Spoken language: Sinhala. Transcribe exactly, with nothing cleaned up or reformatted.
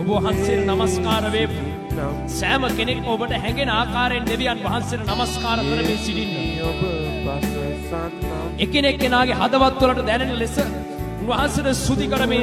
ඔබ වහන්සේට නමස්කාර වේපු. සෑම කෙනෙක් ඔබට හැඟෙන ආකාරයෙන් දෙවියන් වහන්සේට නමස්කාර කරමින් සිටින්න. එකිනෙක කෙනාගේ හදවත් වලට දැනෙන ලෙස උන්වහන්සේට ස්තුති කරමින්